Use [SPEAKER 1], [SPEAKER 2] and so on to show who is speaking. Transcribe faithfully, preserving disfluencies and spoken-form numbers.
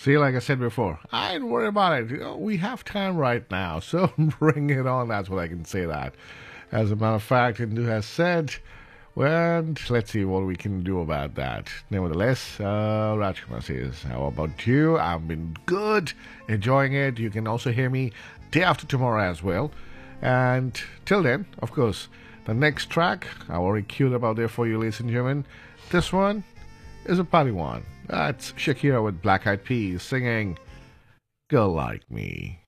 [SPEAKER 1] See, like I said before, I ain't worried about it. You know, we have time right now, so bring it on. That's what I can say that. As a matter of fact, Hindu has said, well, let's see what we can do about that. Nevertheless, uh, Rajkumar says, how about you? I've been good, enjoying it. You can also hear me day after tomorrow as well. And till then, of course, the next track, I already queued up out there for you, ladies and gentlemen. This one is a party one. That's Shakira with Black Eyed Peas singing Girl Like Me.